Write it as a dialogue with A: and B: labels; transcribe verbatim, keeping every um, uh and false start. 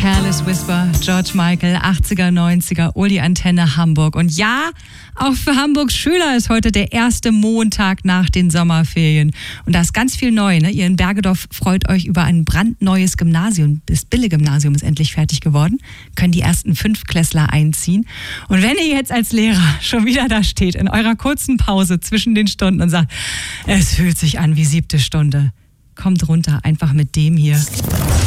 A: Careless Whisper, George Michael, achtziger, neunziger, Uli Antenne Hamburg. Und ja, auch für Hamburgs Schüler ist heute der erste Montag nach den Sommerferien. Und da ist ganz viel neu. Ne? Ihr in Bergedorf freut euch über ein brandneues Gymnasium. Das Bille-Gymnasium ist endlich fertig geworden. Können die ersten Fünftklässler einziehen. Und wenn ihr jetzt als Lehrer schon wieder da steht, in eurer kurzen Pause zwischen den Stunden und sagt, es fühlt sich an wie siebte Stunde, kommt runter, einfach mit dem hier.